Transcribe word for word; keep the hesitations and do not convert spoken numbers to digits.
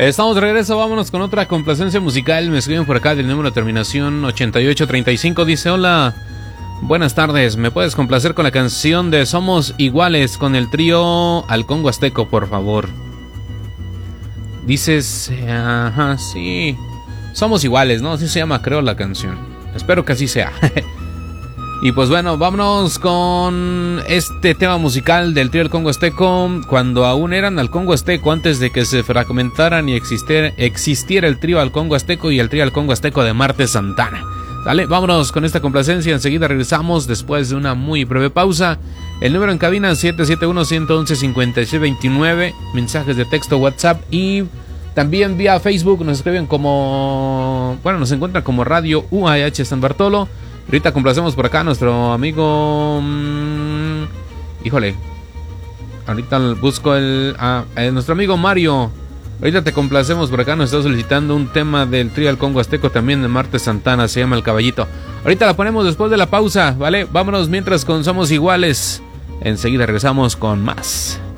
Estamos de regreso, vámonos con otra complacencia musical. Me escriben por acá del número de terminación ochenta y ocho treinta y cinco. Dice: hola, buenas tardes, ¿me puedes complacer con la canción de Somos Iguales con el trío Halcón Huasteco, por favor? Dices, ajá, sí, Somos Iguales, ¿no? Así se llama, creo, la canción. Espero que así sea. Y pues bueno, vámonos con este tema musical del trío Halcón Huasteco, cuando aún eran Halcón Huasteco, antes de que se fragmentaran y existiera, existiera el trío Halcón Huasteco y el trío Halcón Huasteco de Marte Santana. Dale, vámonos con esta complacencia, enseguida regresamos después de una muy breve pausa. El número en cabina siete siete uno, uno uno, cinco seis dos nueve, mensajes de texto, WhatsApp y también vía Facebook nos escriben como, bueno, nos encuentran como Radio U A H San Bartolo. Ahorita complacemos por acá a nuestro amigo, mmm, híjole, ahorita busco el, a, a nuestro amigo Mario. Ahorita te complacemos por acá, nos está solicitando un tema del trío Halcón Huasteco también de Marte Santana, se llama El Caballito. Ahorita la ponemos después de la pausa, ¿vale? Vámonos mientras con Somos Iguales. Enseguida regresamos con más.